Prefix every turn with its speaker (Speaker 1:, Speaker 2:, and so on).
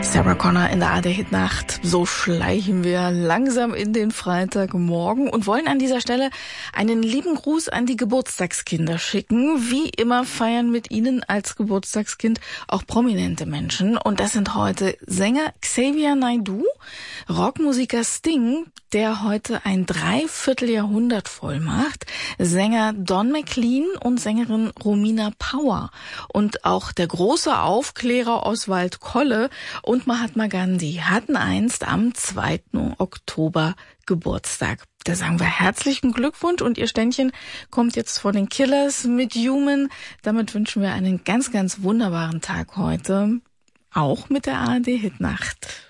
Speaker 1: Sarah Connor in der ARD-Hitnacht. So schleichen wir langsam in den Freitagmorgen und wollen an dieser Stelle einen lieben Gruß an die Geburtstagskinder schicken. Wie immer feiern mit ihnen als Geburtstagskind auch prominente Menschen. Und das sind heute Sänger Xavier Naidoo, Rockmusiker Sting, der heute ein Dreivierteljahrhundert voll macht, Sänger Don McLean und Sängerin Romina Power und auch der große Aufklärer Oswald Kolle und Mahatma Gandhi hatten einst am 2. Oktober Geburtstag. Da sagen wir herzlichen Glückwunsch und ihr Ständchen kommt jetzt von den Killers mit Human. Damit wünschen wir einen ganz, ganz wunderbaren Tag heute, auch mit der ARD-Hitnacht.